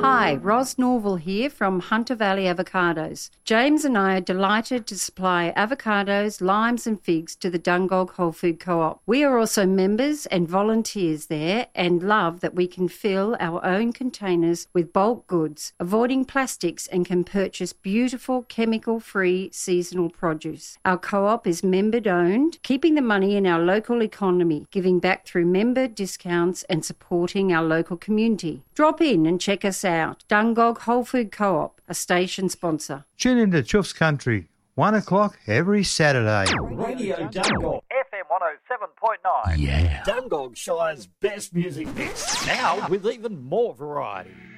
Hi, Ros Norval here from Hunter Valley Avocados. James and I are delighted to supply avocados, limes and figs to the Dungog Whole Food Co-op. We are also members and volunteers there and love that we can fill our own containers with bulk goods, avoiding plastics, and can purchase beautiful chemical-free seasonal produce. Our co-op is member-owned, keeping the money in our local economy, giving back through member discounts and supporting our local community. Drop in and check us out. Dungog Whole Food Co-op, a station sponsor. Tune in to Chuff's Country, 1 o'clock every Saturday. Radio Dungog. FM 107.9. Yeah. Dungog Shire's best music mix. Now with even more variety.